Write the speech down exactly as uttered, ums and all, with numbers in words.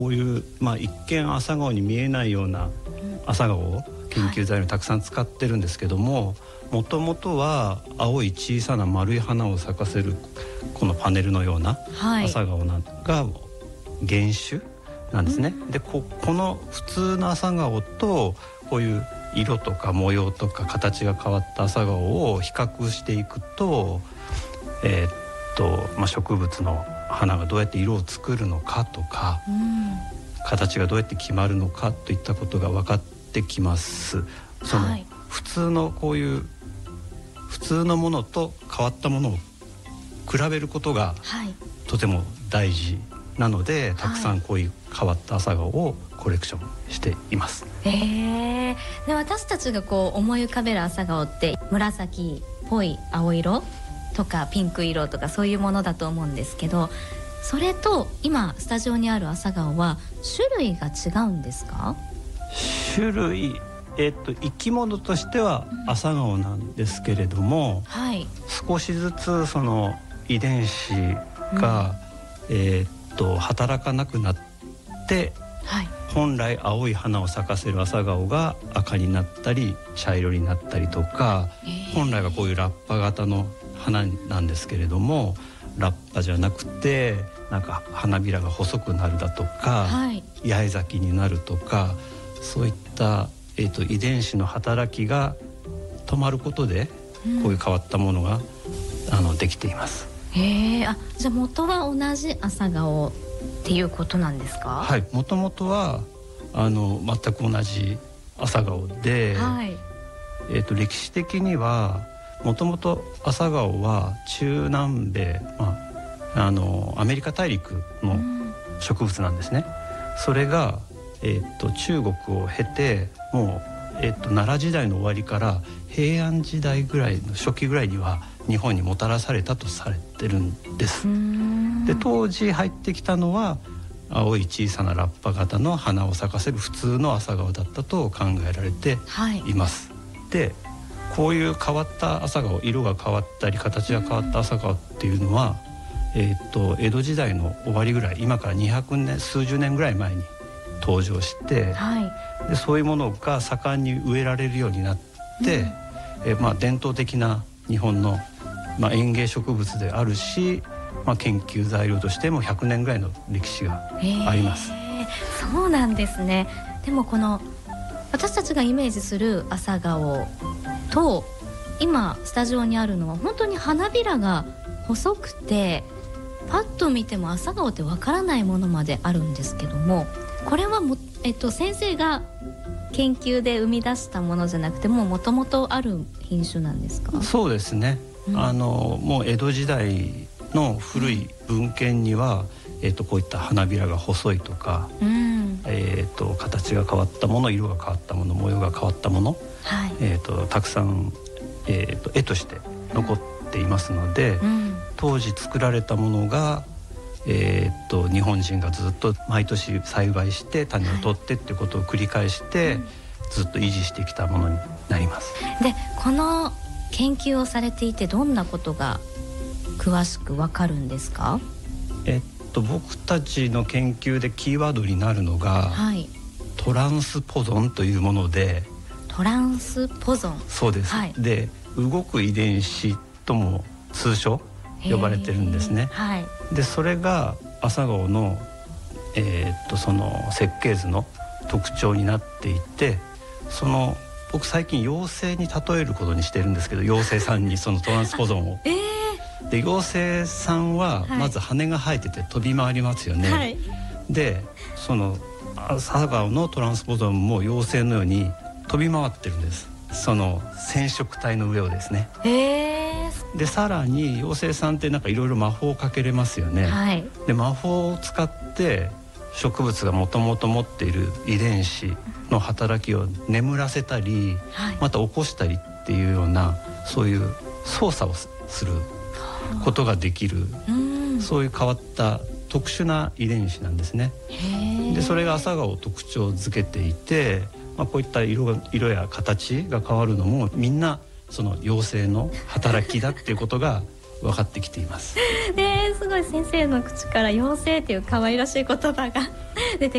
こういう、まあ、一見朝顔に見えないような朝顔を研究材料にたくさん使ってるんですけども、もともとは青い小さな丸い花を咲かせるこのパネルのような朝顔なんが原種なんですね、うん、で こ, この普通の朝顔とこういう色とか模様とか形が変わった朝顔を比較していくと、えーっとまあ、植物の花がどうやって色を作るのかとか、うん、形がどうやって決まるのかといったことが分かってきます。その、はい、普通のこういう普通のものと変わったものを比べることがとても大事なので、はい、たくさんこういう変わった朝顔をコレクションしています。 えー、で私たちがこう思い浮かべる朝顔って紫っぽい青色とかピンク色とかそういうものだと思うんですけど、それと今スタジオにある朝顔は種類が違うんですか？ 種類えっと、生き物としては朝顔なんですけれども、うんはい、少しずつその遺伝子が、うんえー、っと働かなくなって、はい、本来青い花を咲かせる朝顔が赤になったり茶色になったりとか、えー、本来はこういうラッパ型の花なんですけれども、ラッパじゃなくてなんか花びらが細くなるだとか、はい、八重咲きになるとか、そういったえー、と遺伝子の働きが止まることで、うん、こういう変わったものがあのできています。 へー、あ、じゃあ元は同じ朝顔っていうことなんですか？ はい、もともとはあの全く同じ朝顔で、はいえー、と歴史的にはもともと朝顔は中南米、まあ、あのアメリカ大陸の植物なんですね、うん、それがえー、と中国を経てもう、えー、と奈良時代の終わりから平安時代ぐらいの初期ぐらいには日本にもたらされたとされてるんです。で当時入ってきたのは青い小さなラッパ型の花を咲かせる普通の朝顔だったと考えられています、はい、でこういう変わった朝顔、色が変わったり形が変わった朝顔っていうのは、えー、と江戸時代の終わりぐらい、今からにひゃくねん数十年ぐらい前に登場して、はい、でそういうものが盛んに植えられるようになって、うんえまあ、伝統的な日本の、まあ、園芸植物であるし、まあ、研究材料としてもひゃくねんぐらいの歴史があります。 そうなんですね。でもこの私たちがイメージする朝顔と今スタジオにあるのは本当に花びらが細くてパッと見ても朝顔ってわからないものまであるんですけども、これはも、えっと、先生が研究で生み出したものじゃなくてももともとある品種なんですか？ そうですね、うん、あのもう江戸時代の古い文献には、うんえっと、こういった花びらが細いとか、うんえっと、形が変わったもの、色が変わったもの、模様が変わったもの、はいえっと、たくさん、えっと、絵として残っていますので、うん、当時作られたものがえー、っと日本人がずっと毎年栽培して種を取ってっていうことを繰り返して、はい、ずっと維持してきたものになります。 でこの研究をされていてどんなことが詳しくわかるんですか？ えっと僕たちの研究でキーワードになるのが、はい、トランスポゾンというもので。 トランスポゾン、 そうです、はい、で動く遺伝子とも通称呼ばれてるんですね、はい、でそれが朝顔の、えー、っとその設計図の特徴になっていて、その僕最近妖精に例えることにしてるんですけど、妖精さんにそのトランスポゾンを、えー、で妖精さんはまず羽が生えてて飛び回りますよね、はい、でその朝顔のトランスポゾンも妖精のように飛び回ってるんです、その染色体の上をですね、えーでさらに妖精さんってなんかいろいろ魔法をかけれますよね、はい、で魔法を使って植物がもともと持っている遺伝子の働きを眠らせたり、はい、また起こしたりっていうようなそういう操作をすることができる、うん、そういう変わった特殊な遺伝子なんですね。でそれが朝顔を特徴づけていて、まあ、こういった色が、色や形が変わるのもみんなその妖精の働きだっていうことが分かってきています。 ね、すごい先生の口から妖精っていう可愛らしい言葉が出て